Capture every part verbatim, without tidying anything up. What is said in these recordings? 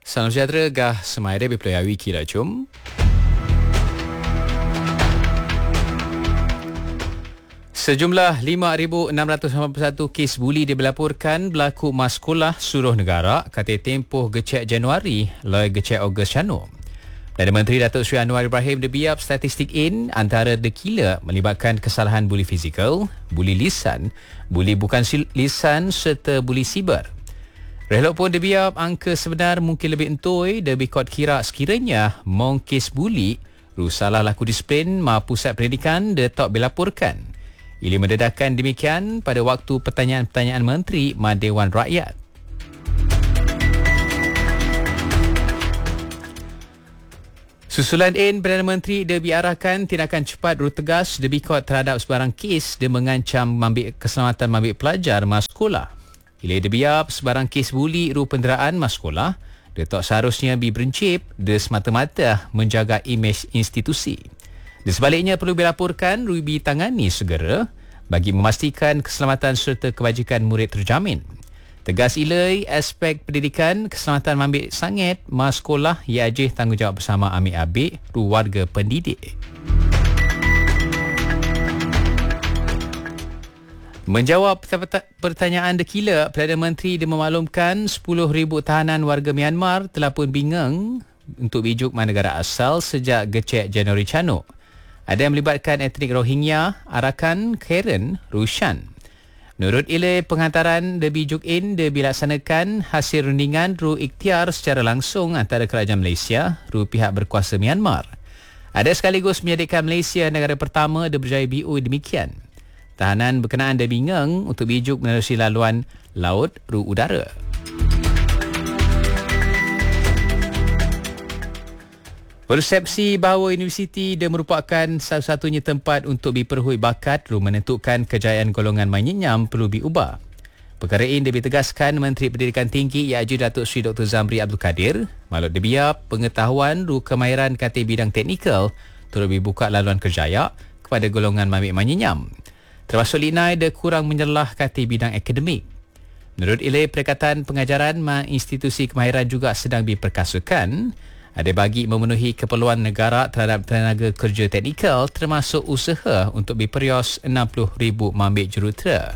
Salam sejahtera, gah semaire berpelai wiki lah cum. Sejumlah lima ribu enam ratus lapan puluh satu kes buli dilaporkan berlaku mas sekolah seluruh negara kata tempoh gecek Januari loy gecek Ogos Syano. Perdana Menteri Datuk Seri Anwar Ibrahim debiap statistik in antara dekila melibatkan kesalahan buli fizikal, buli lisan, buli bukan lisan serta buli siber. Relok pun debiap angka sebenar mungkin lebih entoi debi kot kira sekiranya mong kes buli ru salah laku disiplin ma pusat pendidikan de tak dilaporkan. Ili mendedahkan demikian pada waktu pertanyaan-pertanyaan Menteri Ma Dewan Rakyat. Susulan in Perdana Menteri dia diarahkan tindakan cepat ru tegas debi kot terhadap sebarang kes dia mengancam mambik keselamatan mambik pelajar mas sekolah. Ili debiap sebarang kes buli ru penderaan mas sekolah dia tak seharusnya bi berencip dia semata-mata menjaga imej institusi. Di sebaliknya perlu dilaporkan rubi tangani segera bagi memastikan keselamatan serta kebajikan murid terjamin. Tegas ilai aspek pendidikan keselamatan mambik sangat mas sekolah ia ajih tanggungjawab bersama amik-abik ru warga pendidik. Menjawab pertanyaan dekila, Perdana Menteri dia memaklumkan sepuluh ribu tahanan warga Myanmar telah pun bingung untuk bijuk mana negara asal sejak gecek Januari Chano. Ada yang melibatkan etnik Rohingya, Arakan, Karen, Rushan. Menurut ilai penghantaran The Bijuk In dia dilaksanakan hasil rundingan ru ikhtiar secara langsung antara kerajaan Malaysia ru pihak berkuasa Myanmar. Ada sekaligus menjadikan Malaysia negara pertama dia berjaya B O demikian. Tahanan berkenaan dia bingung untuk bijuk menerusi laluan laut ru udara. Persepsi bahawa universiti dia merupakan satu-satunya tempat untuk diperhui bakat ru menentukan kejayaan golongan menyenyam perlu diubah. Perkara ini ditegaskan Menteri Pendidikan Tinggi Iaitu Datuk Seri Doktor Zamri Abdul Kadir. Malut debiap pengetahuan ru kemahiran kata bidang teknikal turut dibuka laluan kerjaya kepada golongan mambik menyenyam. Termasuk linai dia kurang menyelah kata bidang akademik. Menurut ilai Perikatan Pengajaran ma institusi kemahiran juga sedang diperkasakan. Ada bagi memenuhi keperluan negara terhadap tenaga kerja teknikal termasuk usaha untuk diperios enam puluh ribu mambik jurutera.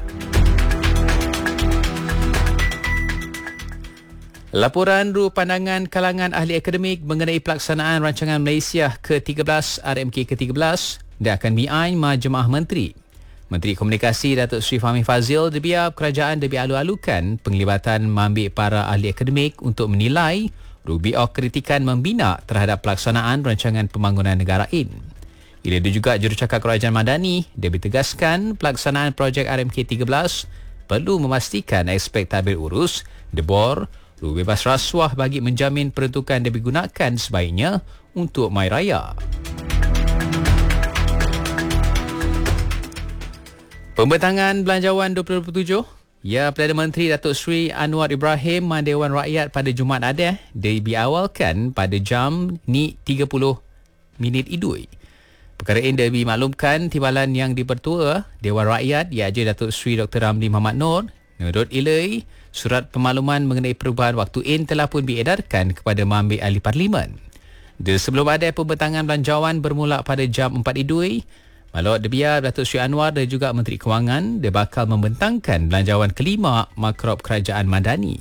Laporan ru pandangan kalangan ahli akademik mengenai pelaksanaan rancangan Malaysia ke tiga belas R M K ke tiga belas dia akan biai ma Jemaah Menteri. Menteri Komunikasi Datuk Seri Fahmi Fazil debiap kerajaan debi alu-alukan penglibatan mambik para ahli akademik untuk menilai rubi ok kritikan membina terhadap pelaksanaan rancangan pembangunan negara in. Ia ada juga jurucakap Kerajaan Madani, dia ditegaskan pelaksanaan projek R M K tiga belas perlu memastikan aspek tadbir urus, debor, ru bebas rasuah bagi menjamin peruntukan dia digunakan sebaiknya untuk mai raya. Pembentangan Belanjawan dua ribu dua puluh tujuh. Ya, Perdana Menteri Datuk Seri Anwar Ibrahim Ma Dewan Rakyat pada Jumaat Adeh diawalkan pada jam ni tiga puluh minit idui. Perkara ini dimaklumkan timbalan yang dipertua Dewan Rakyat iaitu Datuk Seri Doktor Ramli Muhammad Noor. Menurut ilai, surat pemakluman mengenai perubahan waktu in telah pun diedarkan kepada mambik ahli parlimen. Di sebelum ada pembentangan belanjawan bermula pada jam empat idui, Malot debiar Datuk Seri Anwar dan juga Menteri Kewangan dia bakal membentangkan belanjawan kelima Makrop Kerajaan Madani.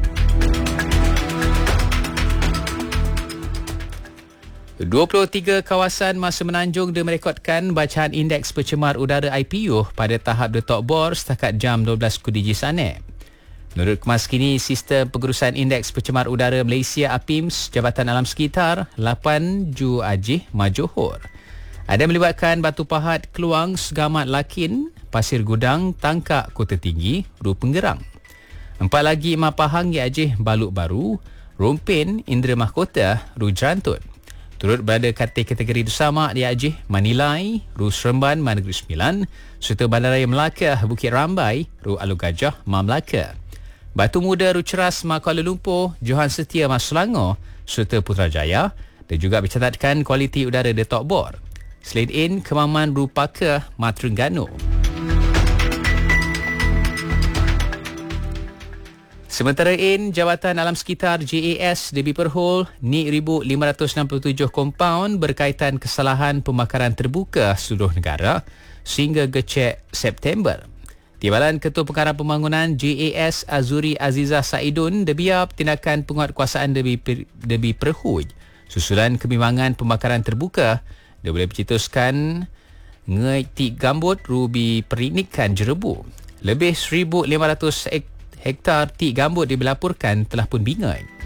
dua puluh tiga kawasan masa menanjung dia merekodkan bacaan indeks pencemar udara I P U pada tahap detok bor setakat jam dua belas Kudiji Saneh. Menurut kemas kini sistem pengurusan indeks pencemar udara Malaysia A P I M S Jabatan Alam Sekitar lapan Ju Ajih Majohor. Ada melibatkan Batu Pahat, Keluang, Segamat, Lakin, Pasir Gudang, Tangkak, Kota Tinggi, Ru Penggerang. Empat lagi Mapahang Iajih Baluk Baru, Rompin, Indra Mahkota, Ru Jerantut. Turut berada kategori bersama Iajih Manilai, Ru Seremban, Ma Negeri Sembilan, serta Bandaraya Melaka, Bukit Rambai, Ru Alu Gajah, Ma Melaka. Batu Muda, Ru Ceras, Ma Kuala Lumpur, Johan Setia, Ma Selangor, serta Putrajaya dan juga mencatatkan kualiti udara detok bor. Selain in, Kemaman Rupaka Matrengganu. Sementara in, Jabatan Alam Sekitar J A S Debi Perhol ni seribu lima ratus enam puluh tujuh kompaun berkaitan kesalahan pembakaran terbuka seluruh negara sehingga gecek September. Timbalan Ketua Pengarah Pembangunan J A S Azuri Azizah Saidun debiap tindakan penguatkuasaan Debi, Debi Perhoj susulan kebimbangan pembakaran terbuka dia boleh bercetuskan ngai tik gambut rubi perinikan jerebu. Lebih seribu lima ratus hektar tik gambut dilaporkan telah pun bingai.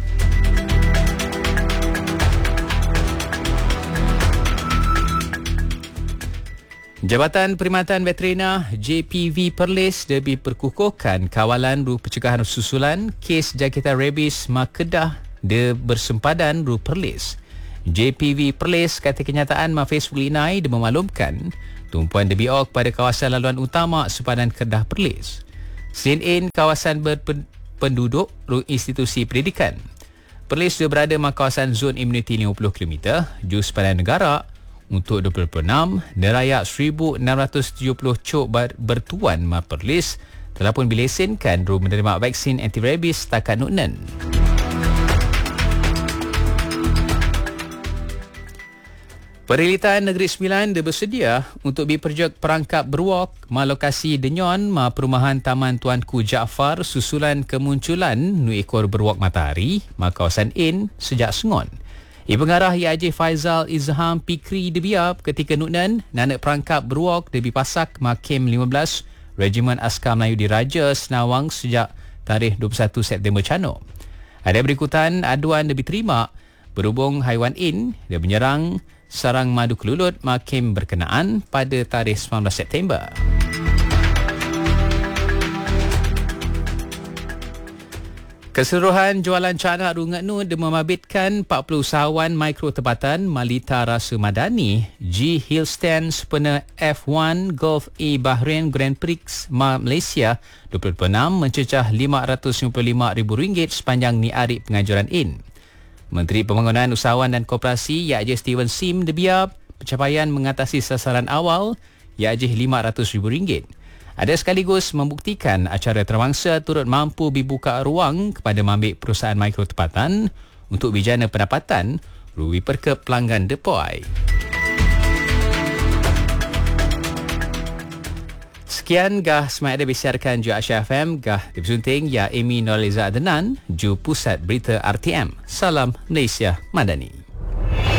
Jabatan Perkhidmatan Veterina J P V Perlis lebih perkukuhkan kawalan ru pencegahan susulan kes jangkitan rabies Makedah de bersempadan ru Perlis. J P V Perlis kata kenyataan ma Facebook inai dia memaklumkan tumpuan debiok pada kawasan laluan utama sepadan Kedah Perlis. Selain kawasan berpenduduk ru institusi pendidikan. Perlis dia berada ma kawasan zon imuniti lima puluh kilometer jus sepadan negara untuk dua ribu enam, nerayak seribu enam ratus tujuh puluh cok ber- bertuan ma Perlis telah pun dilesenkan ru menerima vaksin anti-rabies setakat nuknen. Perilitan Negeri Sembilan dia bersedia untuk diperjok perangkap beruak ma lokasi Denyon ma perumahan Taman Tuanku Jaafar susulan kemunculan nu ekor beruak matahari ma kawasan In sejak sengon. Ibu Pengarah Y A J Faizal Izham Pikri debiap ketika nuknan nanak perangkap beruak debi pasak Makem lima belas Regimen Askar Melayu Diraja Senawang sejak tarikh dua puluh satu September cano. Ada berikutan aduan debi terima berhubung haiwan In dia menyerang sarang madu kelulut Makem berkenaan pada tarikh sembilan belas September. Keseluruhan jualan canak rungat nu dia memabitkan empat puluh usahawan mikro tempatan Malita Rasa Madani G Hillstand sempena F satu Golf A Bahrain Grand Prix Malaysia dua ribu enam mencecah lima ratus lima puluh lima ribu ringgit sepanjang ni arik pengajuran In. Menteri Pembangunan Usahawan dan Koperasi Y A J Steven Sim debiap pencapaian mengatasi sasaran awal Y A J lima ratus ribu ringgit. Ada sekaligus membuktikan acara termangsa turut mampu dibuka ruang kepada mambik perusahaan mikro tempatan untuk bijana pendapatan rubi perkep pelanggan depoi. Sekian gah semayat ada bisiarkan Ju Asia F M gah dipersunting ya Amy Nurliza Adenan Ju Pusat Berita R T M. Salam Malaysia Madani.